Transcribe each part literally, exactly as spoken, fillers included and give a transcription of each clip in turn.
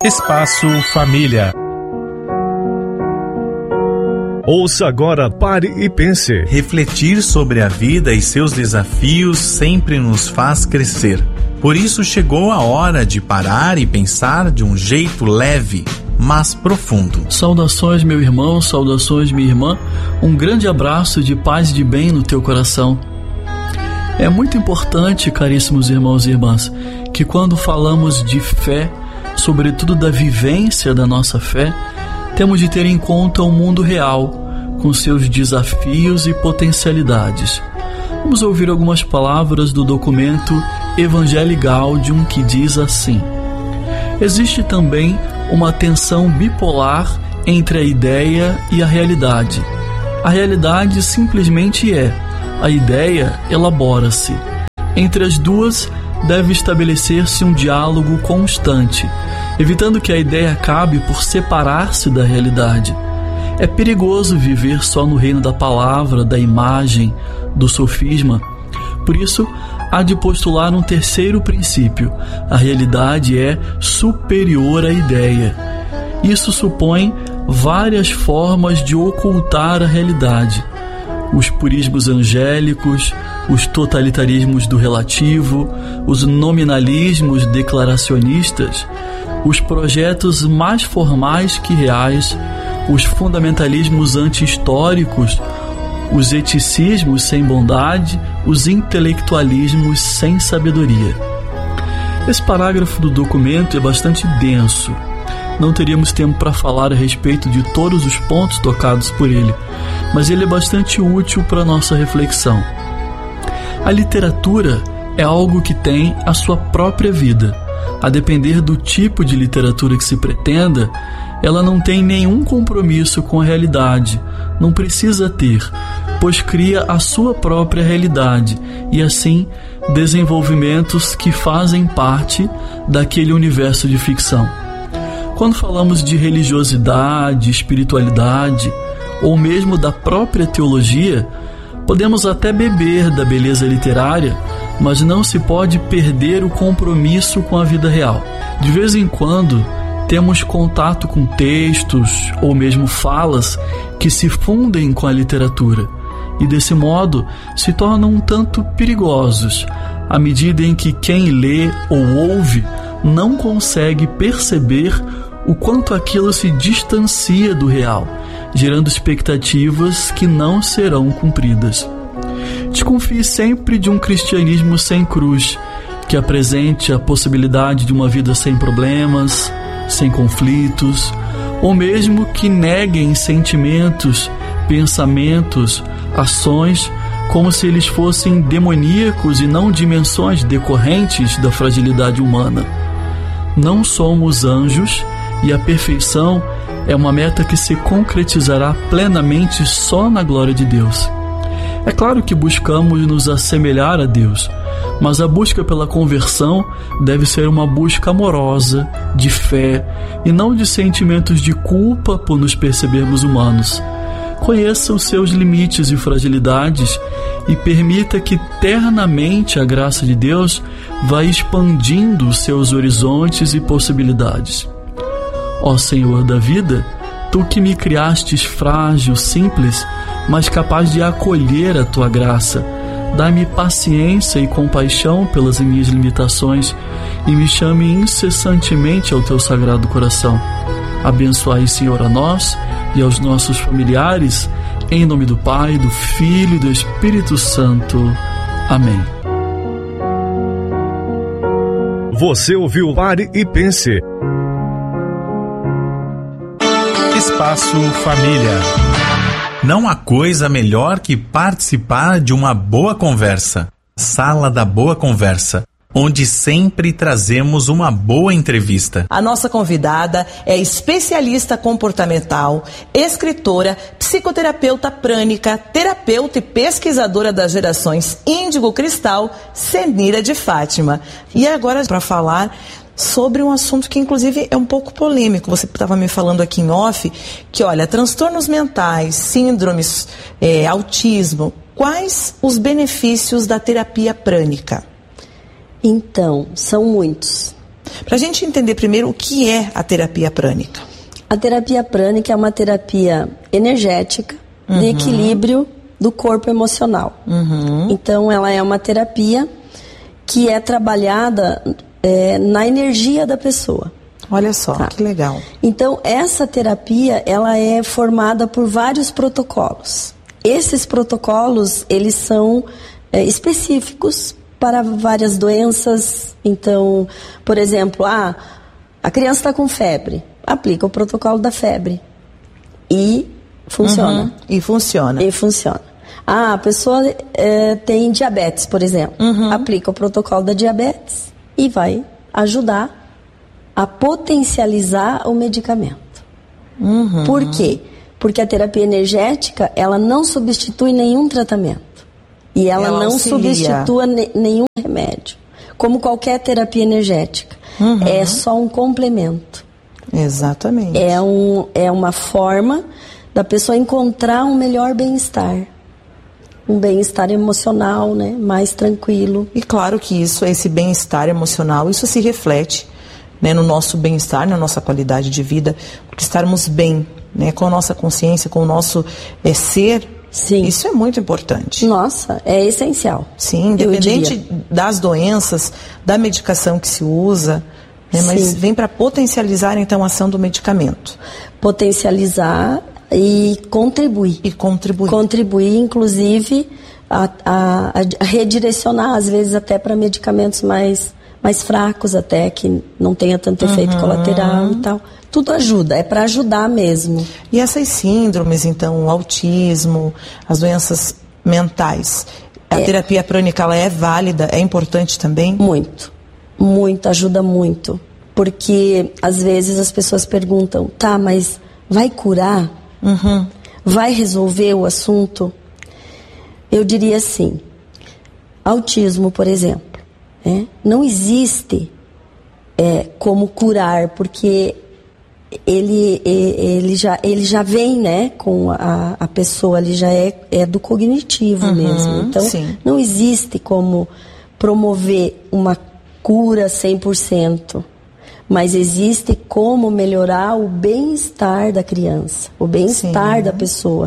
Espaço Família. Ouça agora, pare e pense. Refletir sobre a vida e seus desafios sempre nos faz crescer. Por isso chegou a hora de parar e pensar de um jeito leve, mas profundo. Saudações, meu irmão, saudações, minha irmã. Um grande abraço de paz e de bem no teu coração. É muito importante, caríssimos irmãos e irmãs, que quando falamos de fé, sobretudo da vivência da nossa fé, temos de ter em conta o mundo real, com seus desafios e potencialidades. Vamos ouvir algumas palavras do documento Evangelii Gaudium, que diz assim: existe também uma tensão bipolar entre a ideia e a realidade. A realidade simplesmente é, a ideia elabora-se. Entre as duas deve estabelecer-se um diálogo constante, evitando que a ideia acabe por separar-se da realidade. É perigoso viver só no reino da palavra, da imagem, do sofisma. Por isso, há de postular um terceiro princípio: a realidade é superior à ideia. Isso supõe várias formas de ocultar a realidade. Os purismos angélicos, os totalitarismos do relativo, os nominalismos declaracionistas, os projetos mais formais que reais, os fundamentalismos anti-históricos, os eticismos sem bondade, os intelectualismos sem sabedoria. Esse parágrafo do documento é bastante denso. Não teríamos tempo para falar a respeito de todos os pontos tocados por ele, mas ele é bastante útil para a nossa reflexão. A literatura é algo que tem a sua própria vida. A depender do tipo de literatura que se pretenda, ela não tem nenhum compromisso com a realidade, não precisa ter, pois cria a sua própria realidade e, assim, desenvolvimentos que fazem parte daquele universo de ficção. Quando falamos de religiosidade, espiritualidade, ou mesmo da própria teologia, podemos até beber da beleza literária, mas não se pode perder o compromisso com a vida real. De vez em quando, temos contato com textos ou mesmo falas que se fundem com a literatura e, desse modo, se tornam um tanto perigosos, à medida em que quem lê ou ouve não consegue perceber o quanto aquilo se distancia do real, gerando expectativas que não serão cumpridas. Desconfie sempre de um cristianismo sem cruz, que apresente a possibilidade de uma vida sem problemas, sem conflitos, ou mesmo que neguem sentimentos, pensamentos, ações, como se eles fossem demoníacos e não dimensões decorrentes da fragilidade humana. Não somos anjos e a perfeição é uma meta que se concretizará plenamente só na glória de Deus. É claro que buscamos nos assemelhar a Deus, mas a busca pela conversão deve ser uma busca amorosa, de fé, e não de sentimentos de culpa por nos percebermos humanos. Conheça os seus limites e fragilidades e permita que ternamente a graça de Deus vá expandindo os seus horizontes e possibilidades. Ó Senhor da vida, Tu que me criastes frágil, simples, mas capaz de acolher a Tua graça, dá-me paciência e compaixão pelas minhas limitações e me chame incessantemente ao Teu sagrado coração. Abençoai, Senhor, a nós e aos nossos familiares, em nome do Pai, do Filho e do Espírito Santo. Amém. Você ouviu Pare e Pense. Espaço Família. Não há coisa melhor que participar de uma boa conversa. Sala da Boa Conversa, onde sempre trazemos uma boa entrevista. A nossa convidada é especialista comportamental, escritora, psicoterapeuta prânica, terapeuta e pesquisadora das gerações Índigo Cristal, Zenira de Fátima. E agora, para falar sobre um assunto que inclusive é um pouco polêmico. Você estava me falando aqui em off que, olha, transtornos mentais, síndromes, é, autismo, quais os benefícios da terapia prânica? Então, são muitos. Para a gente entender primeiro o que é a terapia prânica. A terapia prânica é uma terapia energética, uhum. de equilíbrio do corpo emocional. Uhum. Então, ela é uma terapia que é trabalhada é, na energia da pessoa. Olha só, tá. Que legal. Então, essa terapia, ela é formada por vários protocolos. Esses protocolos, eles são é, específicos para várias doenças. Então, por exemplo, ah, a criança está com febre. Aplica o protocolo da febre. E funciona. Uhum. E funciona. E funciona. Ah, a pessoa é, tem diabetes, por exemplo. Uhum. Aplica o protocolo da diabetes e vai ajudar a potencializar o medicamento. Uhum. Por quê? Porque a terapia energética, ela não substitui nenhum tratamento. E ela, ela não auxilia. substitua ne- nenhum remédio. Como qualquer terapia energética. Uhum. É só um complemento. Exatamente. É, um, é uma forma da pessoa encontrar um melhor bem-estar. Um bem-estar emocional, né? Mais tranquilo. E claro que isso, esse bem-estar emocional, isso se reflete, né, no nosso bem-estar, na nossa qualidade de vida. Porque estarmos bem, né, com a nossa consciência, com o nosso é, ser, sim. Isso é muito importante. Nossa, é essencial. Sim, independente das doenças, da medicação que se usa... É, mas Sim. vem para potencializar, então, a ação do medicamento. Potencializar e contribuir. E contribuir. Contribuir, inclusive, a, a, a redirecionar, às vezes, até para medicamentos mais, mais fracos, até, que não tenha tanto efeito uhum. colateral e tal. Tudo ajuda, é para ajudar mesmo. E essas síndromes, então, o autismo, as doenças mentais, a é. terapia prânica, ela é válida, é importante também? Muito. Muito, ajuda muito. Porque às vezes as pessoas perguntam, tá, mas vai curar? Uhum. Vai resolver o assunto? Eu diria assim, autismo, por exemplo, né? Não existe é, como curar, porque ele, ele, já, ele já vem, né, com a, a pessoa, ele já é, é do cognitivo uhum, mesmo. Então, sim. Não existe como promover uma cura cem por cento, mas existe como melhorar o bem-estar da criança, o bem-estar Sim. da pessoa.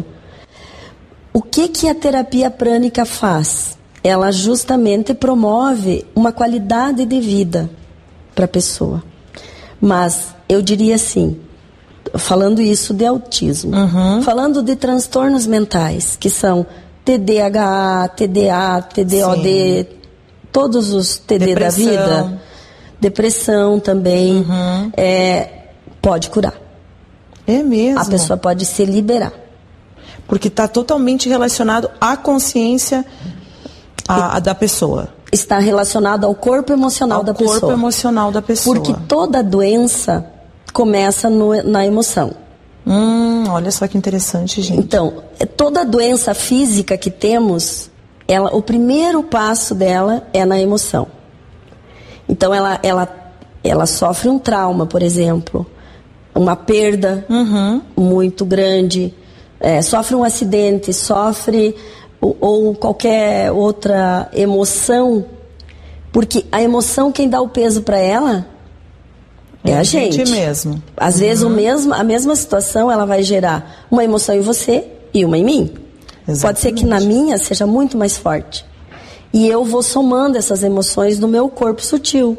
O que que a terapia prânica faz? Ela justamente promove uma qualidade de vida para a pessoa. Mas eu diria assim, falando isso de autismo, uhum. falando de transtornos mentais, que são T D A H A, T D A, T D O D, Sim. todos os T D depressão. Da vida, depressão também, uhum. é, pode curar. É mesmo? A pessoa pode se liberar. Porque está totalmente relacionado à consciência a, a da pessoa. Está relacionado ao corpo emocional ao da corpo pessoa. corpo emocional da pessoa. Porque toda doença começa no, na emoção. Hum, olha só que interessante, gente. Então, toda doença física que temos... Ela, o primeiro passo dela é na emoção. Então, ela, ela, ela sofre um trauma, por exemplo, uma perda uhum. muito grande, é, sofre um acidente, sofre ou, ou qualquer outra emoção, porque a emoção, quem dá o peso para ela é, é a gente. gente mesmo. Às uhum. vezes, o mesmo, a mesma situação, ela vai gerar uma emoção em você e uma em mim. Exatamente. Pode ser que na minha seja muito mais forte. E eu vou somando essas emoções no meu corpo sutil.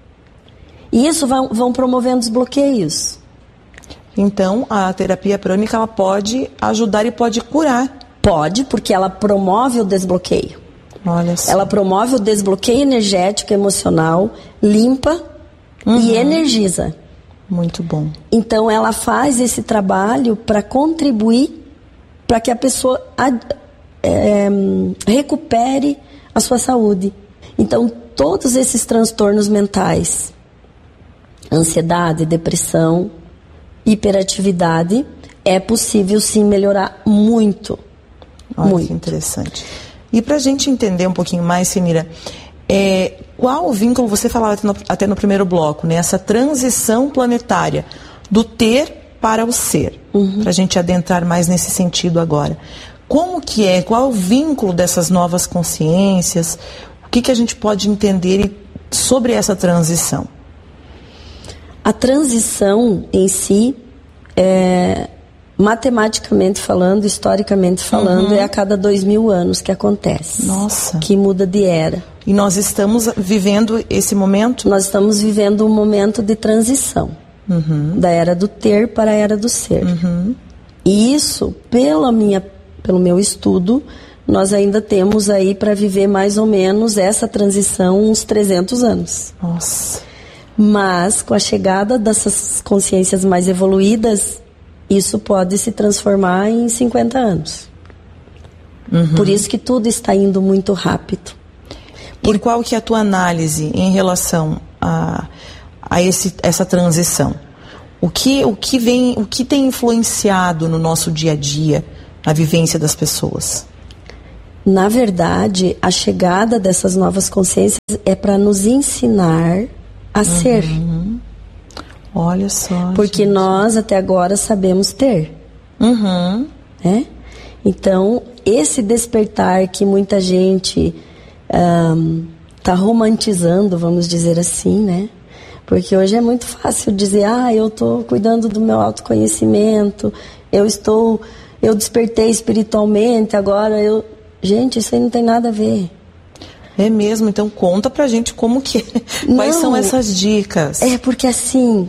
E isso vão, vão promovendo os bloqueios. Então, a terapia prânica, ela pode ajudar e pode curar. Pode, porque ela promove o desbloqueio. Olha só. Ela promove o desbloqueio energético, emocional, limpa uhum. e energiza. Muito bom. Então, ela faz esse trabalho para contribuir para que a pessoa é, recupere a sua saúde. Então, todos esses transtornos mentais, ansiedade, depressão, hiperatividade, é possível sim melhorar muito. Olha muito. Que interessante. E para a gente entender um pouquinho mais, Senira, é, qual o vínculo, você falava até no, até no primeiro bloco, né, essa transição planetária do ter para o ser, uhum. para a gente adentrar mais nesse sentido agora. Como que é, qual é o vínculo dessas novas consciências, o que, que a gente pode entender sobre essa transição? A transição em si, é, matematicamente falando, historicamente falando, uhum. é a cada dois mil anos que acontece. Nossa. Que muda de era. E nós estamos vivendo esse momento? Nós estamos vivendo um momento de transição. Uhum. Da era do ter para a era do ser. Uhum. E isso, pela minha, pelo meu estudo, nós ainda temos aí para viver mais ou menos essa transição uns trezentos anos. Nossa. Mas com a chegada dessas consciências mais evoluídas, isso pode se transformar em cinquenta anos. Uhum. Por isso que tudo está indo muito rápido. Por qual que é a tua análise em relação a, a esse, essa transição? O que, o, que vem, o que tem influenciado no nosso dia a dia, na vivência das pessoas? Na verdade, a chegada dessas novas consciências é para nos ensinar a uhum. ser. Olha só. Porque gente. nós até agora sabemos ter. Uhum. Né? Então, esse despertar que muita gente está um, romantizando, vamos dizer assim, né? Porque hoje é muito fácil dizer, ah, eu estou cuidando do meu autoconhecimento, eu estou, eu despertei espiritualmente, agora eu... Gente, isso aí não tem nada a ver. É mesmo? Então conta pra gente como que... Quais não, são essas dicas? É porque assim,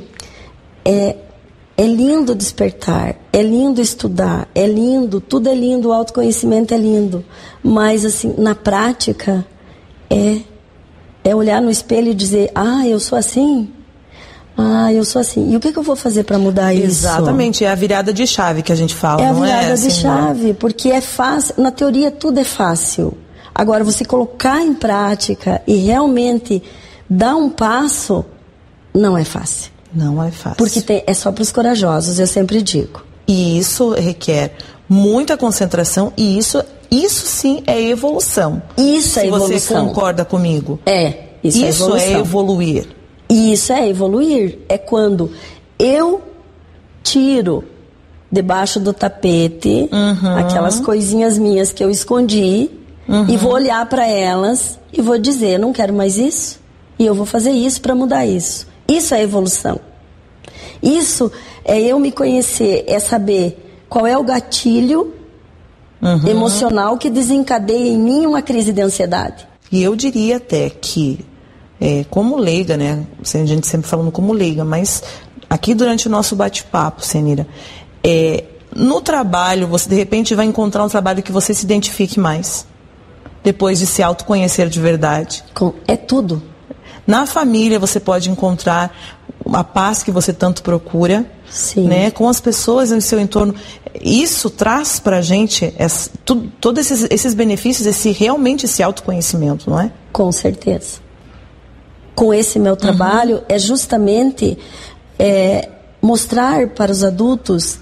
é, é lindo despertar, é lindo estudar, é lindo, tudo é lindo, o autoconhecimento é lindo. Mas assim, na prática, é... É olhar no espelho e dizer, ah, eu sou assim? Ah, eu sou assim. E o que, que eu vou fazer para mudar isso? Exatamente, é a virada de chave que a gente fala, é não é? É a virada de assim, chave, porque é fácil, na teoria tudo é fácil. Agora, você colocar em prática e realmente dar um passo, não é fácil. Não é fácil. Porque tem, é só para os corajosos, eu sempre digo. E isso requer muita concentração e isso... Isso sim é evolução. Isso é evolução. Se você concorda comigo. É, isso, isso é evolução. Isso é evoluir. Isso é evoluir. É quando eu tiro debaixo do tapete uhum. aquelas coisinhas minhas que eu escondi uhum. e vou olhar para elas e vou dizer, não quero mais isso e eu vou fazer isso para mudar isso. Isso é evolução. Isso é eu me conhecer, é saber qual é o gatilho Uhum. emocional que desencadeia em mim uma crise de ansiedade. E eu diria até que, é, como leiga, né? A gente sempre falando como leiga, mas aqui durante o nosso bate-papo, Senira, é, no trabalho, você de repente vai encontrar um trabalho que você se identifique mais, depois de se autoconhecer de verdade. Com, é tudo. Na família você pode encontrar a paz que você tanto procura, Sim. né? Com as pessoas no seu entorno. Isso traz pra gente essa, tudo, todos esses, esses benefícios, esse, realmente esse autoconhecimento, não é? Com certeza. Com esse meu trabalho uhum. é justamente é, mostrar para os adultos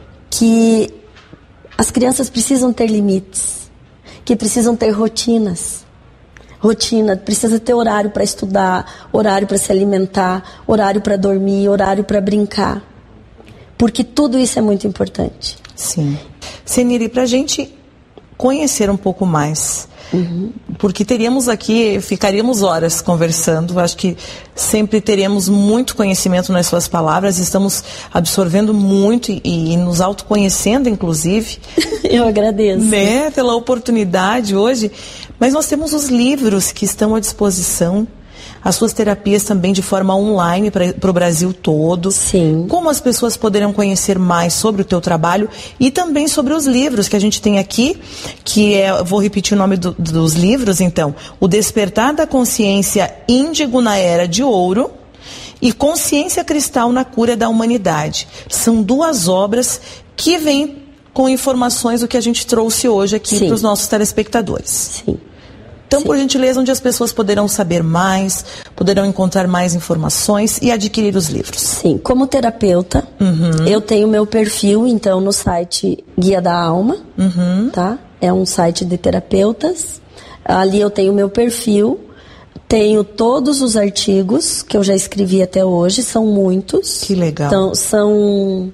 que as crianças precisam ter limites, que precisam ter rotinas. Rotina, precisa ter horário para estudar, horário para se alimentar, horário para dormir, horário para brincar. Porque tudo isso é muito importante. Sim. Senira, para a gente conhecer um pouco mais, uhum. porque teríamos aqui, ficaríamos horas conversando, acho que sempre teremos muito conhecimento nas suas palavras, estamos absorvendo muito e, e nos autoconhecendo, inclusive. Eu agradeço. Né, pela oportunidade hoje. Mas nós temos os livros que estão à disposição, as suas terapias também de forma online para o Brasil todo. Sim. Como as pessoas poderão conhecer mais sobre o teu trabalho e também sobre os livros que a gente tem aqui, que é, vou repetir o nome do, dos livros então, O Despertar da Consciência Índigo na Era de Ouro e Consciência Cristal na Cura da Humanidade. São duas obras que vêm com informações do que a gente trouxe hoje aqui para os nossos telespectadores. Sim. Então, Sim. por gentileza, onde as pessoas poderão saber mais, poderão encontrar mais informações e adquirir os livros. Sim, como terapeuta, uhum. eu tenho meu perfil, então, no site Guia da Alma, uhum. tá? É um site de terapeutas. Ali eu tenho meu perfil, tenho todos os artigos que eu já escrevi até hoje, são muitos. Que legal. Então, são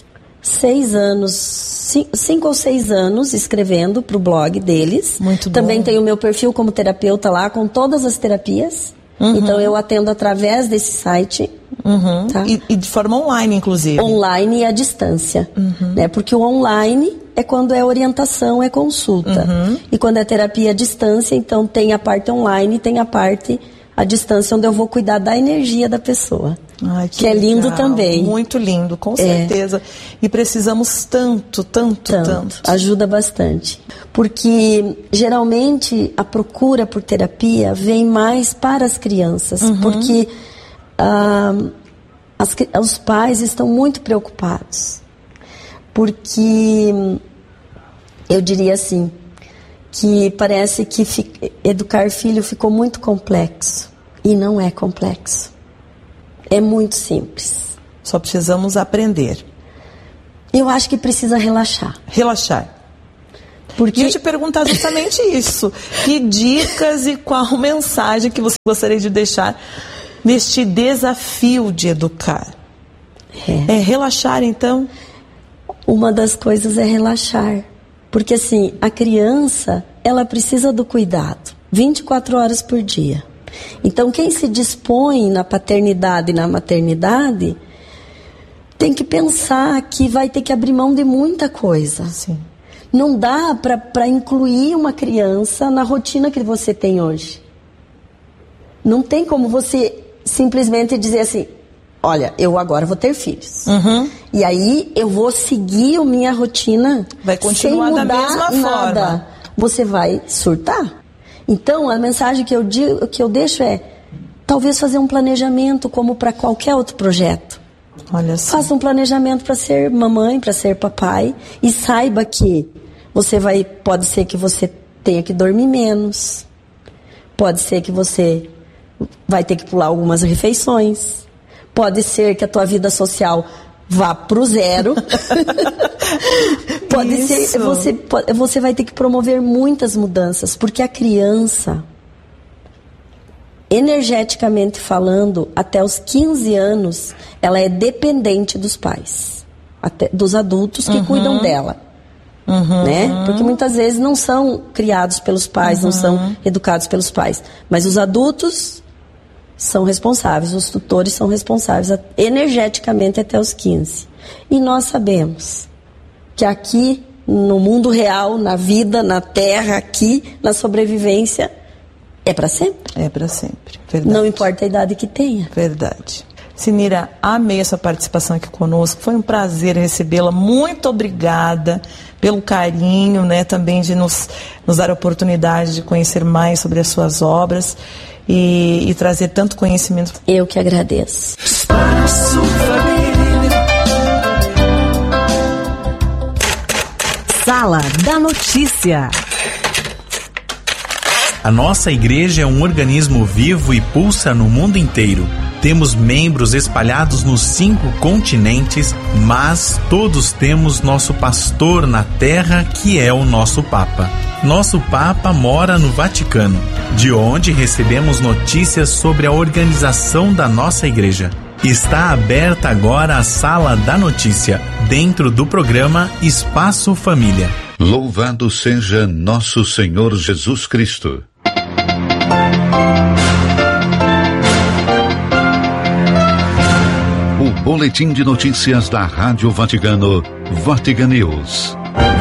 seis anos, cinco, cinco ou seis anos escrevendo para o blog deles. Muito bom. Também tenho o meu perfil como terapeuta lá, com todas as terapias. Uhum. Então eu atendo através desse site. Uhum. Tá? E, e de forma online, inclusive. Online e à distância. Uhum. Né? Porque o online é quando é orientação, é consulta. Uhum. E quando é terapia à distância, então tem a parte online e tem a parte à distância, onde eu vou cuidar da energia da pessoa. Ai, que que é lindo legal. Também. Muito lindo, com certeza. É. E precisamos tanto, tanto, tanto, tanto. Ajuda bastante. Porque, geralmente, a procura por terapia vem mais para as crianças. Uhum. Porque ah, as, os pais estão muito preocupados. Porque, eu diria assim, que parece que fica, educar filho ficou muito complexo. E não é complexo. É muito simples. Só precisamos aprender. Eu acho que precisa relaxar. Relaxar. Porque... E eu te perguntar justamente isso. Que dicas e qual mensagem que você gostaria de deixar neste desafio de educar? É, é relaxar, então? Uma das coisas é relaxar. Porque, assim, a criança, ela precisa do cuidado. vinte e quatro horas por dia. Então, quem se dispõe na paternidade e na maternidade tem que pensar que vai ter que abrir mão de muita coisa. Sim. Não dá para incluir uma criança na rotina que você tem hoje. Não tem como você simplesmente dizer assim, olha, eu agora vou ter filhos. Uhum. E aí eu vou seguir a minha rotina vai continuar sem mudar da mesma nada. Forma. Você vai surtar. Então, a mensagem que eu, digo, que eu deixo é, talvez fazer um planejamento como para qualquer outro projeto. Olha só. Faça um planejamento para ser mamãe, para ser papai, e saiba que você vai, pode ser que você tenha que dormir menos, pode ser que você vai ter que pular algumas refeições, pode ser que a tua vida social vá pro zero. Pode Isso. ser, você, você vai ter que promover muitas mudanças, porque a criança, energeticamente falando, até os quinze anos, ela é dependente dos pais, até, dos adultos que uhum. cuidam dela. Uhum. Né? Porque muitas vezes não são criados pelos pais, uhum. não são educados pelos pais, mas os adultos são responsáveis, os tutores são responsáveis energeticamente até os quinze. E nós sabemos que aqui, no mundo real, na vida, na terra, aqui, na sobrevivência, é para sempre. É para sempre, verdade. Não importa a idade que tenha. Verdade. Sinira, amei a sua participação aqui conosco, foi um prazer recebê-la, muito obrigada pelo carinho, né, também de nos, nos dar a oportunidade de conhecer mais sobre as suas obras e, e trazer tanto conhecimento. Eu que agradeço. Espaço Família. Sala da Notícia. A nossa igreja é um organismo vivo e pulsa no mundo inteiro. Temos membros espalhados nos cinco continentes, mas todos temos nosso pastor na terra, que é o nosso Papa. Nosso Papa mora no Vaticano, de onde recebemos notícias sobre a organização da nossa igreja. Está aberta agora a Sala da Notícia, dentro do programa Espaço Família. Louvado seja nosso Senhor Jesus Cristo. O boletim de notícias da Rádio Vaticano, Vatican News.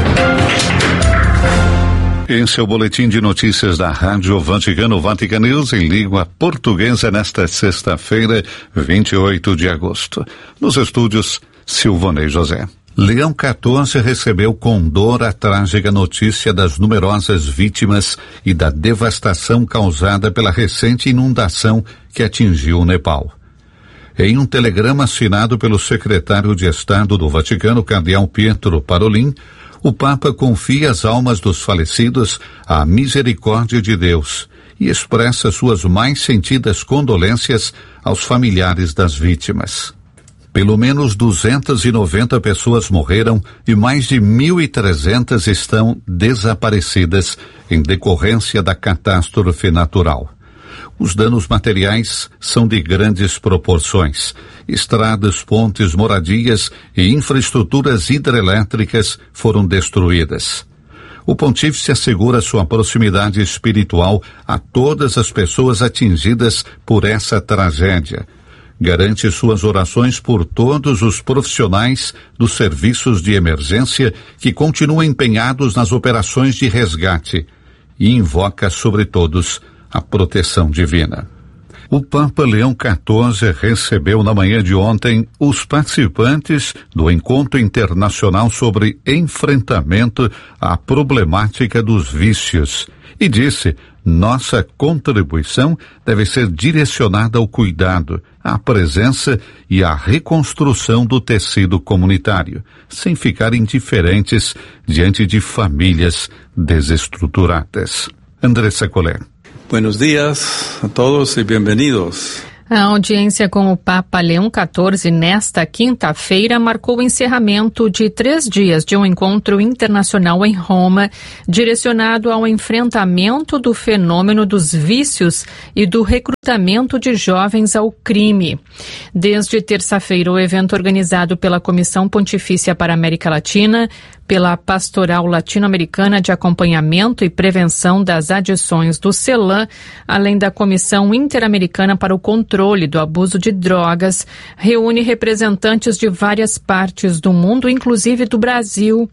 Esse é o boletim de notícias da Rádio Vaticano, Vatican News, em língua portuguesa, nesta sexta-feira, vinte e oito de agosto. Nos estúdios, Silvonei José. Leão quatorze recebeu com dor a trágica notícia das numerosas vítimas e da devastação causada pela recente inundação que atingiu o Nepal. Em um telegrama assinado pelo secretário de Estado do Vaticano, cardeal Pietro Parolin, o Papa confia as almas dos falecidos à misericórdia de Deus e expressa suas mais sentidas condolências aos familiares das vítimas. Pelo menos duzentas e noventa pessoas morreram e mais de mil e trezentas estão desaparecidas em decorrência da catástrofe natural. Os danos materiais são de grandes proporções. Estradas, pontes, moradias e infraestruturas hidrelétricas foram destruídas. O pontífice assegura sua proximidade espiritual a todas as pessoas atingidas por essa tragédia. garante suas orações por todos os profissionais dos serviços de emergência que continuam empenhados nas operações de resgate e invoca sobre todos a proteção divina. O Papa Leão quatorze recebeu na manhã de ontem os participantes do Encontro Internacional sobre Enfrentamento à Problemática dos Vícios e disse: nossa contribuição deve ser direcionada ao cuidado, à presença e à reconstrução do tecido comunitário, sem ficar indiferentes diante de famílias desestruturadas. Andressa Collet. Buenos días a todos e bem-vindos. A audiência com o Papa Leão quatorze nesta quinta-feira marcou o encerramento de três dias de um encontro internacional em Roma, direcionado ao enfrentamento do fenômeno dos vícios e do recrutamento de jovens ao crime. Desde terça-feira, o evento organizado pela Comissão Pontifícia para a América Latina, pela Pastoral Latino-Americana de Acompanhamento e Prevenção das Adições do CELAM, além da Comissão Interamericana para o Controle do Abuso de Drogas, reúne representantes de várias partes do mundo, inclusive do Brasil.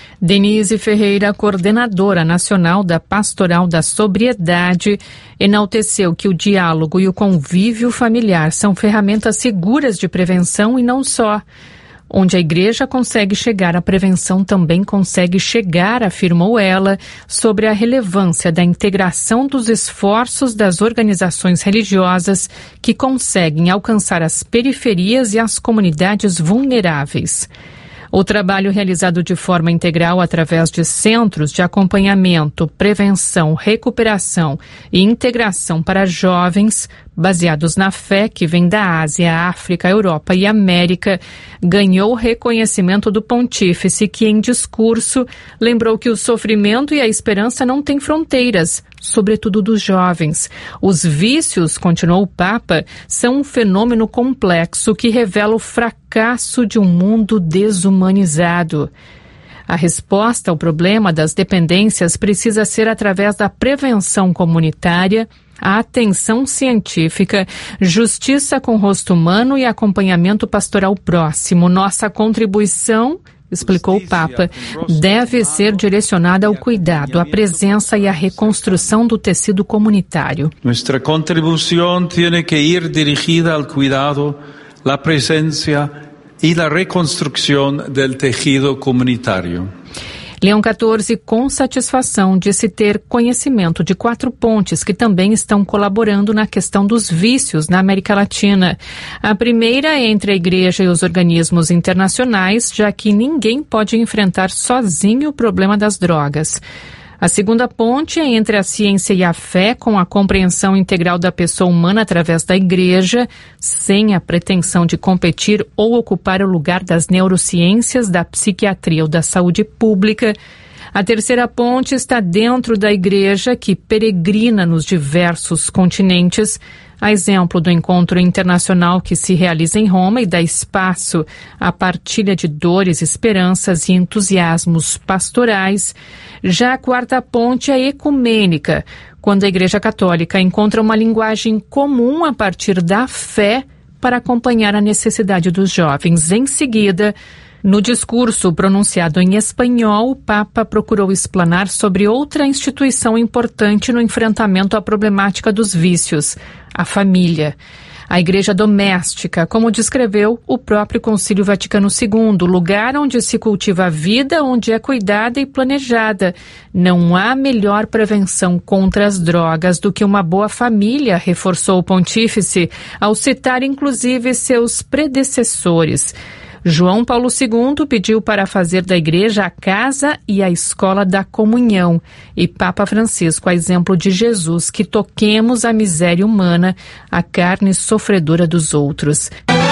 Denise Ferreira, coordenadora nacional da Pastoral da Sobriedade, enalteceu que o diálogo e o convívio familiar são ferramentas seguras de prevenção e não só. Onde a igreja consegue chegar, a prevenção também consegue chegar, afirmou ela, sobre a relevância da integração dos esforços das organizações religiosas que conseguem alcançar as periferias e as comunidades vulneráveis. O trabalho realizado de forma integral através de centros de acompanhamento, prevenção, recuperação e integração para jovens, baseados na fé que vem da Ásia, África, Europa e América, ganhou reconhecimento do pontífice que, em discurso, lembrou que o sofrimento e a esperança não têm fronteiras, sobretudo dos jovens. Os vícios, continuou o Papa, são um fenômeno complexo que revela o fracasso de um mundo desumanizado. A resposta ao problema das dependências precisa ser através da prevenção comunitária, a atenção científica, justiça com rosto humano e acompanhamento pastoral próximo. Nossa contribuição, explicou o Papa, deve ser direcionada ao cuidado, à presença e à reconstrução do tecido comunitário. Nossa contribuição tem que ir dirigida ao cuidado, à presença e à reconstrução do tecido comunitário. Leão quatorze, com satisfação, disse ter conhecimento de quatro pontes que também estão colaborando na questão dos vícios na América Latina. A primeira é entre a Igreja e os organismos internacionais, já que ninguém pode enfrentar sozinho o problema das drogas. A segunda ponte é entre a ciência e a fé, com a compreensão integral da pessoa humana através da Igreja, sem a pretensão de competir ou ocupar o lugar das neurociências, da psiquiatria ou da saúde pública. A terceira ponte está dentro da Igreja, que peregrina nos diversos continentes, a exemplo do encontro internacional que se realiza em Roma e dá espaço à partilha de dores, esperanças e entusiasmos pastorais. Já a quarta ponte é ecumênica, quando a Igreja Católica encontra uma linguagem comum a partir da fé para acompanhar a necessidade dos jovens. Em seguida, no discurso pronunciado em espanhol, o Papa procurou explanar sobre outra instituição importante no enfrentamento à problemática dos vícios, a família. A igreja doméstica, como descreveu o próprio Concílio Vaticano segundo, lugar onde se cultiva a vida, onde é cuidada e planejada. Não há melhor prevenção contra as drogas do que uma boa família, reforçou o pontífice, ao citar inclusive seus predecessores. João Paulo segundo pediu para fazer da igreja a casa e a escola da comunhão. E Papa Francisco, a exemplo de Jesus, que toquemos a miséria humana, a carne sofredora dos outros.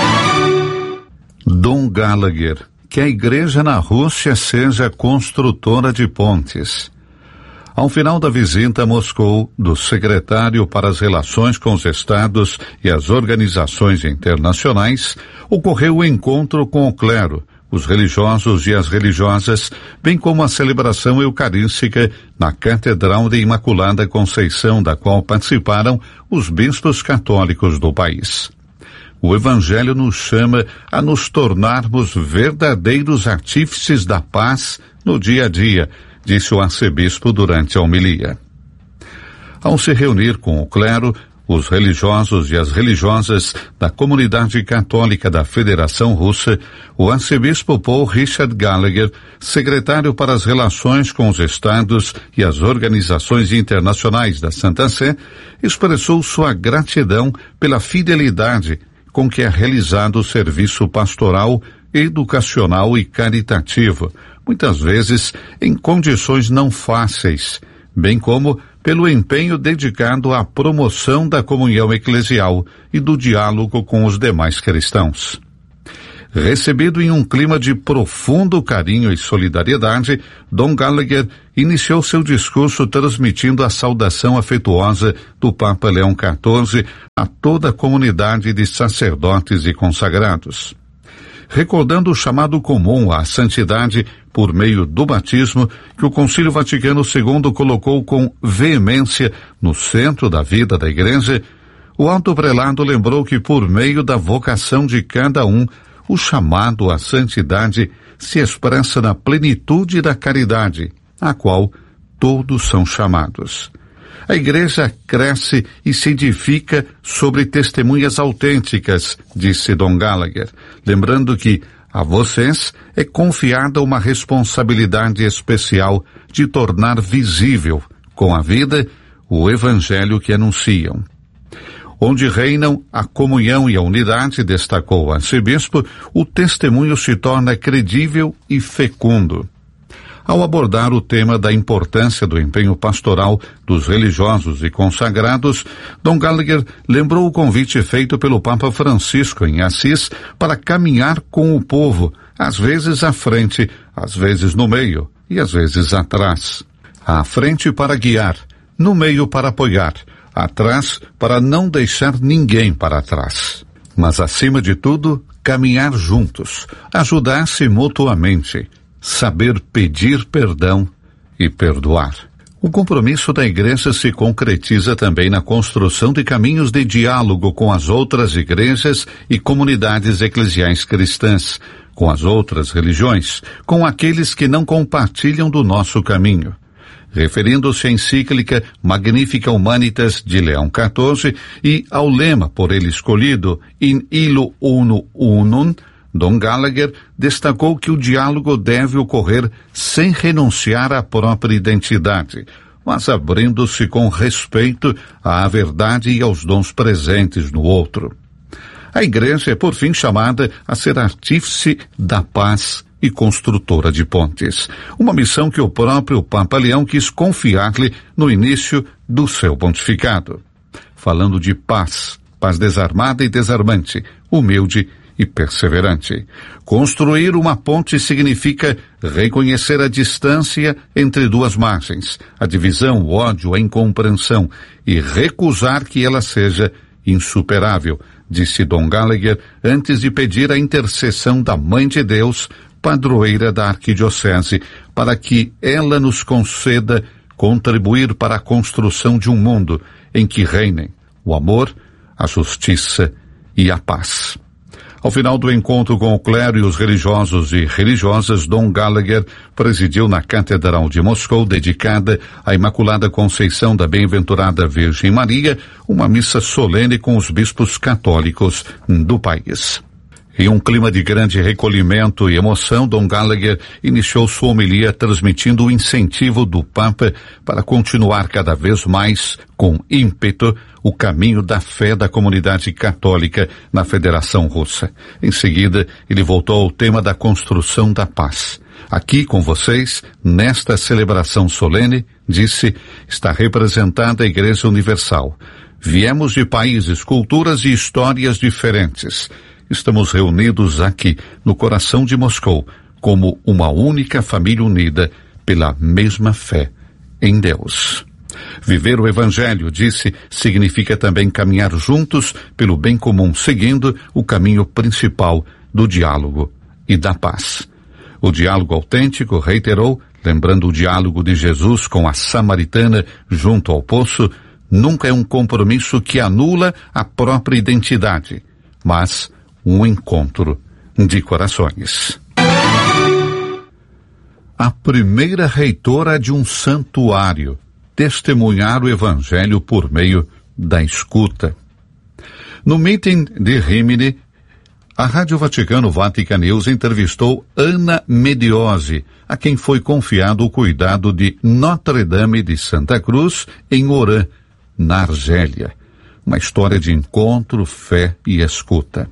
Dom Gallagher, que a igreja na Rússia seja construtora de pontes. Ao final da visita a Moscou do secretário para as relações com os estados e as organizações internacionais, ocorreu o encontro com o clero, os religiosos e as religiosas, bem como a celebração eucarística na Catedral de Imaculada Conceição, da qual participaram os bispos católicos do país. o Evangelho nos chama a nos tornarmos verdadeiros artífices da paz no dia a dia, disse o arcebispo durante a homilia. Ao se reunir com o clero, os religiosos e as religiosas da comunidade católica da Federação Russa, o arcebispo Paul Richard Gallagher, secretário para as relações com os estados e as organizações internacionais da Santa Sé, expressou sua gratidão pela fidelidade com que é realizado o serviço pastoral, educacional e caritativo, muitas vezes em condições não fáceis, bem como pelo empenho dedicado à promoção da comunhão eclesial e do diálogo com os demais cristãos. Recebido em um clima de profundo carinho e solidariedade, Dom Gallagher iniciou seu discurso transmitindo a saudação afetuosa do Papa Leão quatorze a toda a comunidade de sacerdotes e consagrados. Recordando o chamado comum à santidade por meio do batismo, que o Concílio Vaticano segundo colocou com veemência no centro da vida da Igreja, o alto prelado lembrou que por meio da vocação de cada um, o chamado à santidade se expressa na plenitude da caridade, a qual todos são chamados. A Igreja cresce e se edifica sobre testemunhas autênticas, disse Dom Gallagher, lembrando que a vocês é confiada uma responsabilidade especial de tornar visível, com a vida, o Evangelho que anunciam. Onde reinam a comunhão e a unidade, destacou o arcebispo, o testemunho se torna credível e fecundo. Ao abordar o tema da importância do empenho pastoral dos religiosos e consagrados, Dom Gallagher lembrou o convite feito pelo Papa Francisco em Assis para caminhar com o povo, às vezes à frente, às vezes no meio e às vezes atrás. À frente para guiar, no meio para apoiar, atrás para não deixar ninguém para trás. Mas acima de tudo, caminhar juntos, ajudar-se mutuamente, saber pedir perdão e perdoar. O compromisso da Igreja se concretiza também na construção de caminhos de diálogo com as outras igrejas e comunidades eclesiais cristãs, com as outras religiões, com aqueles que não compartilham do nosso caminho. Referindo-se à encíclica Magnificat Humanitas de Leão quatorze e ao lema por ele escolhido In illo uno unum, Dom Gallagher destacou que o diálogo deve ocorrer sem renunciar à própria identidade, mas abrindo-se com respeito à verdade e aos dons presentes no outro. A Igreja é, por fim, chamada a ser artífice da paz e construtora de pontes, uma missão que o próprio Papa Leão quis confiar-lhe no início do seu pontificado. Falando de paz, paz desarmada e desarmante, humilde e perseverante. Construir uma ponte significa reconhecer a distância entre duas margens, a divisão, o ódio, a incompreensão, e recusar que ela seja insuperável, disse Dom Gallagher antes de pedir a intercessão da Mãe de Deus, padroeira da Arquidiocese, para que ela nos conceda contribuir para a construção de um mundo em que reinem o amor, a justiça e a paz. Ao final do encontro com o clero e os religiosos e religiosas, Dom Gallagher presidiu na Catedral de Moscou, dedicada à Imaculada Conceição da Bem-aventurada Virgem Maria, uma missa solene com os bispos católicos do país. Em um clima de grande recolhimento e emoção, Dom Gallagher iniciou sua homilia transmitindo o incentivo do Papa para continuar cada vez mais, com ímpeto, o caminho da fé da comunidade católica na Federação Russa. Em seguida, ele voltou ao tema da construção da paz. Aqui com vocês, nesta celebração solene, disse, está representada a Igreja Universal. Viemos de países, culturas e histórias diferentes. Estamos reunidos aqui, no coração de Moscou, como uma única família unida pela mesma fé em Deus. Viver o Evangelho, disse, significa também caminhar juntos pelo bem comum, seguindo o caminho principal do diálogo e da paz. O diálogo autêntico, reiterou, lembrando o diálogo de Jesus com a samaritana junto ao poço, nunca é um compromisso que anula a própria identidade, mas um encontro de corações. A primeira reitora de um santuário testemunhar o Evangelho por meio da escuta. No meeting de Rimini, a Rádio Vaticano Vatican News entrevistou Ana Mediosi, a quem foi confiado o cuidado de Notre Dame de Santa Cruz, em Oran, na Argélia. Uma história de encontro, fé e escuta.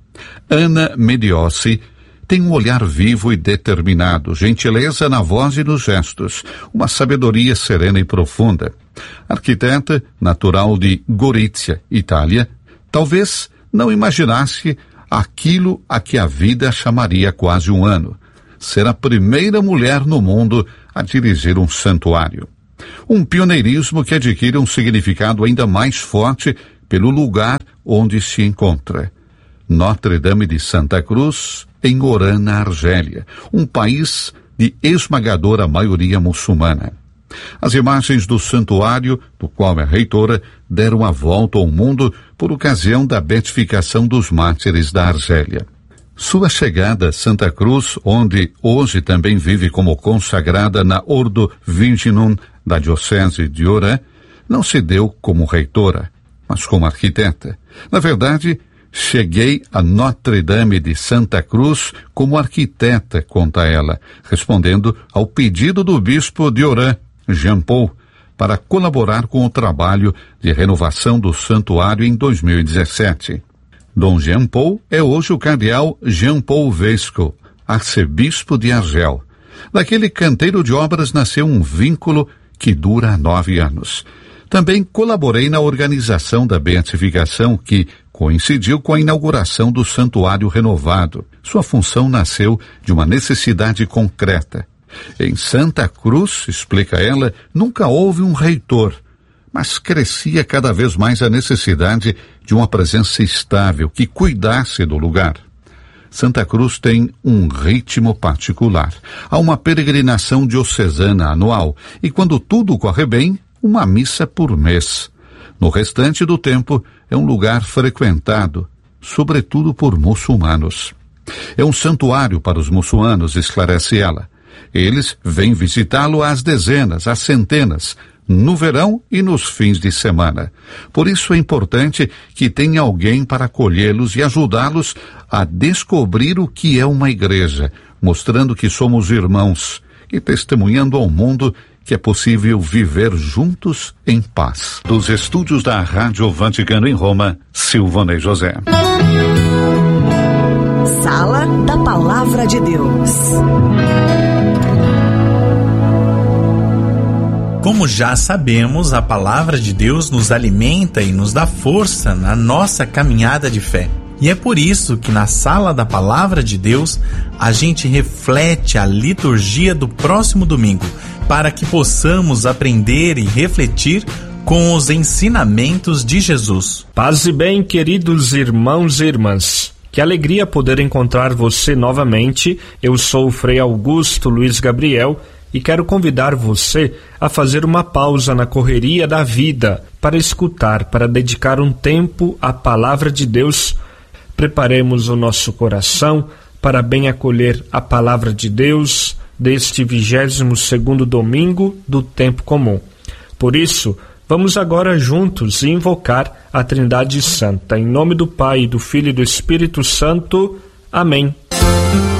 Ana Mediosi tem um olhar vivo e determinado, gentileza na voz e nos gestos, uma sabedoria serena e profunda. Arquiteta natural de Gorizia, Itália, talvez não imaginasse aquilo a que a vida chamaria quase um ano: ser a primeira mulher no mundo a dirigir um santuário. Um pioneirismo que adquire um significado ainda mais forte pelo lugar onde se encontra. Notre Dame de Santa Cruz, em Oran, na Argélia, um país de esmagadora maioria muçulmana. As imagens do santuário, do qual é reitora, deram a volta ao mundo por ocasião da beatificação dos mártires da Argélia. Sua chegada a Santa Cruz, onde hoje também vive como consagrada na Ordo Virginum da Diocese de Oran, não se deu como reitora, mas como arquiteta. Na verdade, cheguei a Notre Dame de Santa Cruz como arquiteta, conta ela, respondendo ao pedido do bispo de Oran, Jean Paul, para colaborar com o trabalho de renovação do santuário em dois mil e dezessete. Dom Jean Paul é hoje o cardeal Jean Paul Vesco, arcebispo de Argel. Daquele canteiro de obras nasceu um vínculo que dura há nove anos. Também colaborei na organização da beatificação, que coincidiu com a inauguração do santuário renovado. Sua função nasceu de uma necessidade concreta. Em Santa Cruz, explica ela, nunca houve um reitor, mas crescia cada vez mais a necessidade de uma presença estável que cuidasse do lugar. Santa Cruz tem um ritmo particular. Há uma peregrinação diocesana anual e, quando tudo corre bem, uma missa por mês. No restante do tempo, é um lugar frequentado, sobretudo por muçulmanos. É um santuário para os muçulmanos, esclarece ela. Eles vêm visitá-lo às dezenas, às centenas, no verão e nos fins de semana. Por isso é importante que tenha alguém para acolhê-los e ajudá-los a descobrir o que é uma igreja, mostrando que somos irmãos e testemunhando ao mundo que é possível viver juntos em paz. Dos estúdios da Rádio Vaticano em Roma, Silvonei José. Sala da Palavra de Deus. Como já sabemos, a Palavra de Deus nos alimenta e nos dá força na nossa caminhada de fé. E é por isso que na Sala da Palavra de Deus a gente reflete a liturgia do próximo domingo, para que possamos aprender e refletir com os ensinamentos de Jesus. Paz e bem, queridos irmãos e irmãs. Que alegria poder encontrar você novamente. Eu sou o Frei Augusto Luiz Gabriel e quero convidar você a fazer uma pausa na correria da vida para escutar, para dedicar um tempo à Palavra de Deus. Preparemos o nosso coração para bem acolher a Palavra de Deus deste vigésimo segundo domingo do tempo comum. Por isso, vamos agora juntos invocar a Trindade Santa. Em nome do Pai, do Filho e do Espírito Santo. Amém.